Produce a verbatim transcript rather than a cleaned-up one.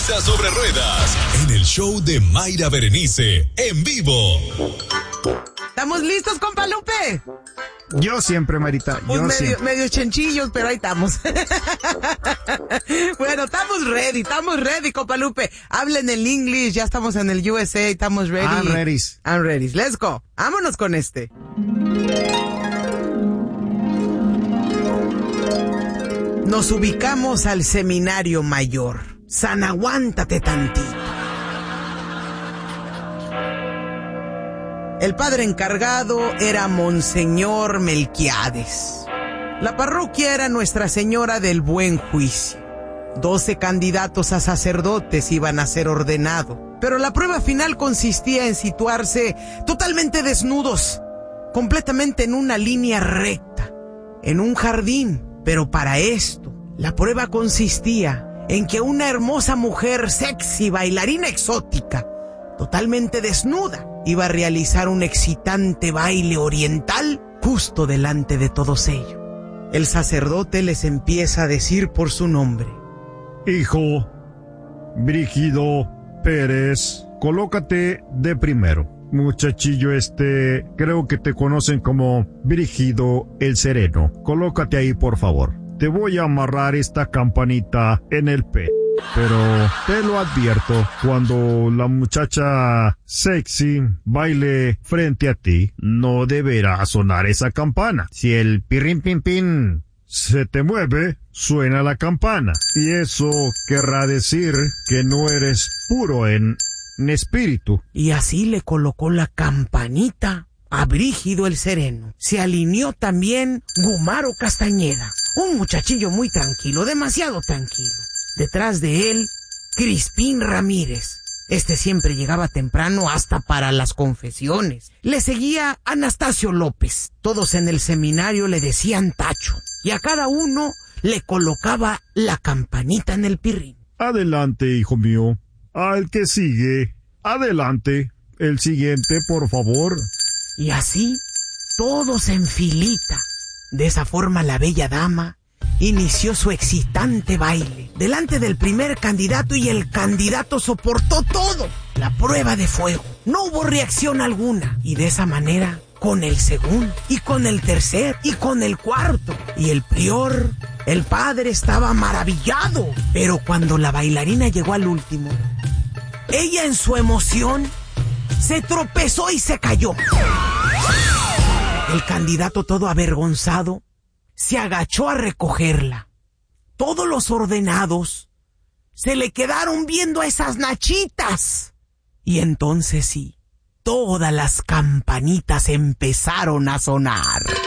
Risa sobre Ruedas, en el show de Mayra Berenice, en vivo. ¿Estamos listos, compa Lupe? Yo siempre, Marita, Pues yo medio, siempre. medio chenchillos, pero ahí estamos. Bueno, estamos ready, estamos ready, compa Lupe. Hablen el English, ya estamos en el U S A, estamos ready. I'm ready. I'm ready. Let's go. Vámonos con este. Nos ubicamos al seminario mayor. San, aguántate tantito. El padre encargado era Monseñor Melquiades. La parroquia era Nuestra Señora del Buen Juicio. Doce candidatos a sacerdotes iban a ser ordenados, pero la prueba final consistía en situarse totalmente desnudos, completamente en una línea recta, en un jardín. Pero para esto, la prueba consistía en que una hermosa mujer sexy, bailarina exótica, totalmente desnuda, iba a realizar un excitante baile oriental justo delante de todos ellos. El sacerdote les empieza a decir por su nombre. Hijo, Brígido Pérez, colócate de primero. Muchachillo este, creo que te conocen como Brígido el Sereno. Colócate ahí, por favor. Te voy a amarrar esta campanita en el pe... Pero te lo advierto, cuando la muchacha sexy baile frente a ti, no deberá sonar esa campana. Si el pirrin pin pin se te mueve, suena la campana. Y eso querrá decir que no eres puro en, en espíritu. Y así le colocó la campanita a Brígido el Sereno. Se alineó también Gumaro Castañeda, un muchachillo muy tranquilo, demasiado tranquilo. Detrás de él, Crispín Ramírez. Este siempre llegaba temprano hasta para las confesiones. Le seguía Anastasio López. Todos en el seminario le decían Tacho. Y a cada uno le colocaba la campanita en el pirrín. Adelante, hijo mío. Al que sigue. Adelante. El siguiente, por favor. Y así, todos en filita. De esa forma la bella dama inició su excitante baile delante del primer candidato, y el candidato soportó todo, la prueba de fuego. No hubo reacción alguna, y de esa manera, con el segundo, y con el tercer, y con el cuarto. Y el prior, el padre, estaba maravillado. Pero cuando la bailarina llegó al último, ella en su emoción se tropezó y se cayó. El candidato, todo avergonzado, se agachó a recogerla. Todos los ordenados se le quedaron viendo a esas nachitas. Y entonces sí, todas las campanitas empezaron a sonar.